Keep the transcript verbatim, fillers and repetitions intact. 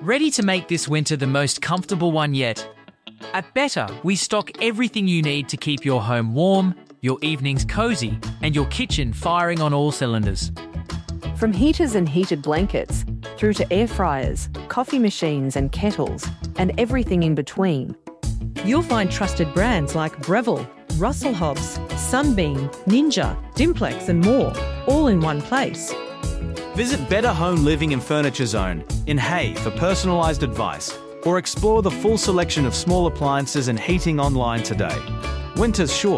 Ready to make this winter the most comfortable one yet? At Better, we stock everything you need to keep your home warm, your evenings cosy, and your kitchen firing on all cylinders. From heaters and heated blankets, through to air fryers, coffee machines and kettles, and everything in between. You'll find trusted brands like Breville, Russell Hobbs, Sunbeam, Ninja, Dimplex and more, all in one place. Visit Better Home Living and Furniture Zone in Hay for personalised advice, or explore the full selection of small appliances and heating online today. Winter's short.